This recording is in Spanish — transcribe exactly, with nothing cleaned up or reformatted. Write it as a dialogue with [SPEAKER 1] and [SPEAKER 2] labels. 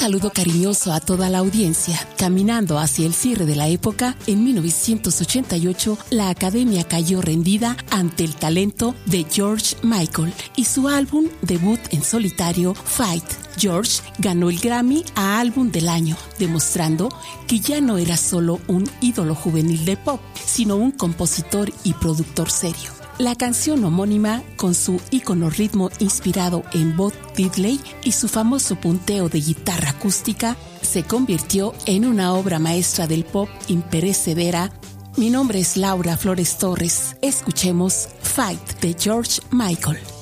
[SPEAKER 1] saludo cariñoso a toda la audiencia. Caminando hacia el cierre de la época, en mil novecientos ochenta y ocho, la Academia cayó rendida ante el talento de George Michael y su álbum debut en solitario, Fight. George ganó el Grammy a Álbum del Año, demostrando que ya no era solo un ídolo juvenil de pop, sino un compositor y productor serio. La canción homónima, con su ícono ritmo inspirado en Bo Diddley y su famoso punteo de guitarra acústica, se convirtió en una obra maestra del pop imperecedera. Mi nombre es Laura Flores Torres. Escuchemos Fight de George Michael.